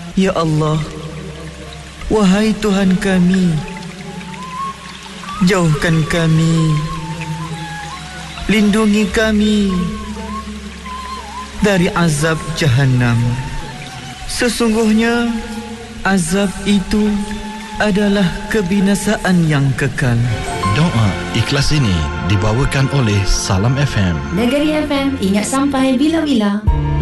Ya Allah, wahai Tuhan kami, jauhkan kami, lindungi kami dari azab Jahannam. Sesungguhnya azab itu adalah kebinasaan yang kekal. Doa ikhlas ini dibawakan oleh Salam FM. Negeri FM, ingat sampai bila-bila.